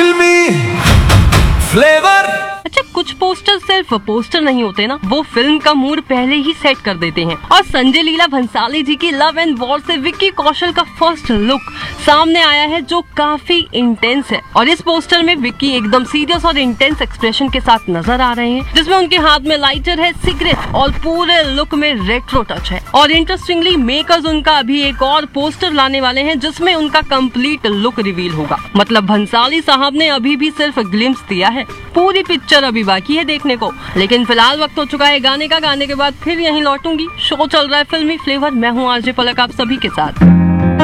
फिल्मी फ्लेवर। अच्छा, कुछ पोस्टर सिर्फ पोस्टर नहीं होते ना, वो फिल्म का मूड पहले ही सेट कर देते हैं। और संजय लीला भंसाली जी की लव एंड वॉर से विक्की कौशल का फर्स्ट लुक सामने आया है जो काफी इंटेंस है। और इस पोस्टर में विक्की एकदम सीरियस और इंटेंस एक्सप्रेशन के साथ नजर आ रहे हैं, जिसमें उनके हाथ में लाइटर है, सिगरेट और पूरे लुक में रेट्रो टच है। और इंटरेस्टिंगली मेकर्स उनका अभी एक और पोस्टर लाने वाले हैं जिसमें उनका कंप्लीट लुक रिवील होगा। मतलब भंसाली साहब ने अभी भी सिर्फ ग्लिम्स दिया है, पूरी पिक्चर अभी बाकी है देखने को। लेकिन फिलहाल वक्त हो चुका है गाने का, गाने के बाद फिर यहीं लौटूंगी। शो चल रहा है फिल्मी फ्लेवर, मैं हूँ आरजे पलक आप सभी के साथ।